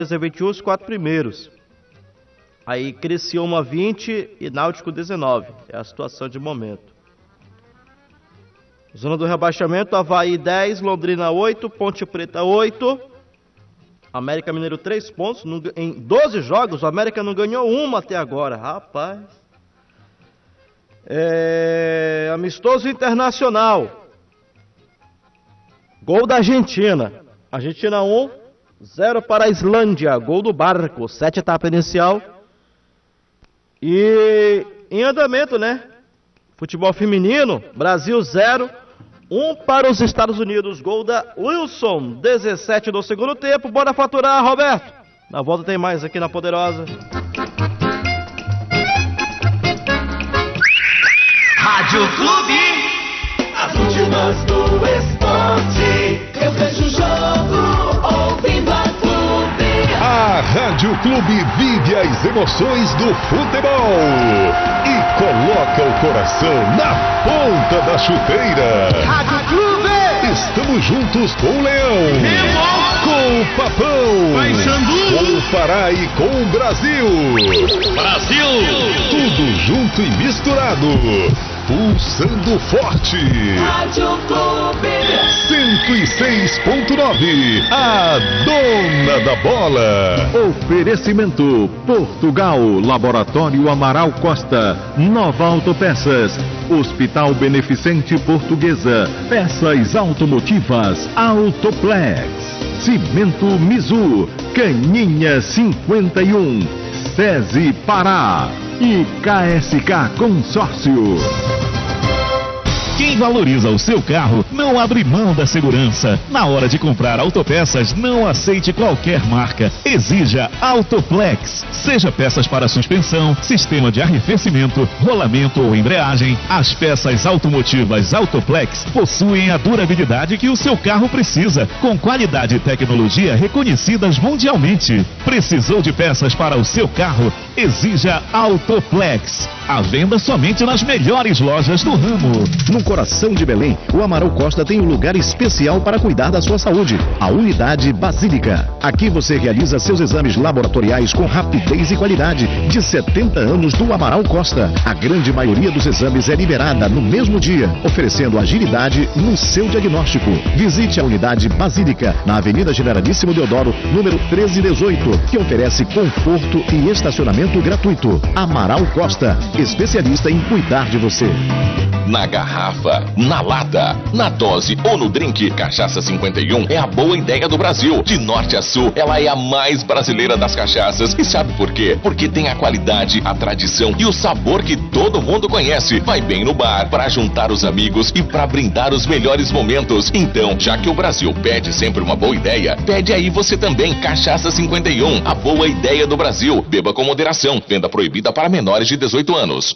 21, os 4 primeiros. Aí Criciúma 20 e Náutico 19. É a situação de momento. Zona do rebaixamento, Avaí 10, Londrina 8, Ponte Preta 8. América Mineiro 3 pontos. Em 12 jogos, o América não ganhou uma até agora. Rapaz. Amistoso Internacional. Gol da Argentina. Argentina 1, 0 para a Islândia. Gol do Barco. 7 etapa inicial. E em andamento, né? Futebol feminino. Brasil 0, 1 para os Estados Unidos. Gol da Wilson. 17 do segundo tempo. Bora faturar, Roberto. Na volta tem mais aqui na Poderosa. Rádio Clube. As últimas do esporte. Eu vejo o jogo ouvindo a Clube. A Rádio Clube vive as emoções do futebol e coloca o coração na ponta da chuteira. Rádio Clube. Estamos juntos com o Leão, com o Papão, com o Pará e com o Brasil. Brasil. Tudo junto e misturado. Pulsando forte. Rádio Clube. 106.9. A dona da bola. Oferecimento Portugal, Laboratório Amaral Costa, Nova Autopeças, Hospital Beneficente Portuguesa, Peças Automotivas, Autoplex, Cimento Mizu, Caninha 51, SESI Pará e KSK Consórcio. Quem valoriza o seu carro não abre mão da segurança. Na hora de comprar autopeças, não aceite qualquer marca. Exija Autoplex. Seja peças para suspensão, sistema de arrefecimento, rolamento ou embreagem, as peças automotivas Autoplex possuem a durabilidade que o seu carro precisa, com qualidade e tecnologia reconhecidas mundialmente. Precisou de peças para o seu carro? Exija Autoplex. À venda somente nas melhores lojas do ramo. No coração de Belém, o Amaral Costa tem um lugar especial para cuidar da sua saúde, a Unidade Basílica. Aqui você realiza seus exames laboratoriais com rapidez e qualidade de 70 anos do Amaral Costa. A grande maioria dos exames é liberada no mesmo dia, oferecendo agilidade no seu diagnóstico. Visite a Unidade Basílica, na Avenida Generalíssimo Deodoro, número 1318, que oferece conforto e estacionamento gratuito. Amaral Costa, especialista em cuidar de você. Na garrafa, na lata, na dose ou no drink, Cachaça 51 é a boa ideia do Brasil. De norte a sul, ela é a mais brasileira das cachaças. E sabe por quê? Porque tem a qualidade, a tradição e o sabor que todo mundo conhece. Vai bem no bar, para juntar os amigos e para brindar os melhores momentos. Então, já que o Brasil pede sempre uma boa ideia, pede aí você também. Cachaça 51, a boa ideia do Brasil. Beba com moderação. Venda proibida para menores de 18 anos.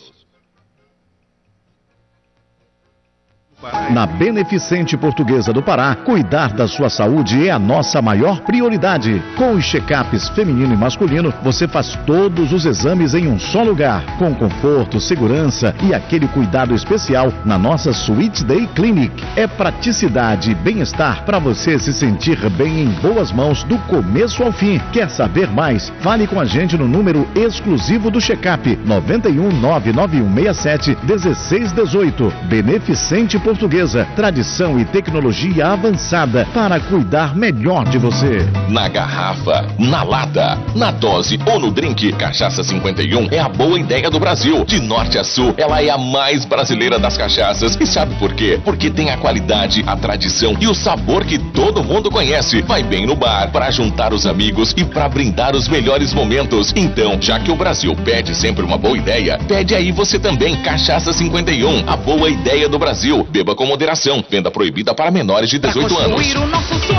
Na Beneficente Portuguesa do Pará, cuidar da sua saúde é a nossa maior prioridade. Com os check-ups feminino e masculino, você faz todos os exames em um só lugar, com conforto, segurança e aquele cuidado especial na nossa Sweet Day Clinic. É praticidade e bem-estar para você se sentir bem em boas mãos do começo ao fim. Quer saber mais? Fale com a gente no número exclusivo do check-up 91 99167 1618. Beneficente Portuguesa, tradição e tecnologia avançada para cuidar melhor de você. Na garrafa, na lata, na dose ou no drink, Cachaça 51 é a boa ideia do Brasil. De norte a sul, ela é a mais brasileira das cachaças. E sabe por quê? Porque tem a qualidade, a tradição e o sabor que todo mundo conhece. Vai bem no bar, para juntar os amigos e para brindar os melhores momentos. Então, já que o Brasil pede sempre uma boa ideia, pede aí você também. Cachaça 51, a boa ideia do Brasil. Beba com moderação. Venda proibida para menores de 18 anos.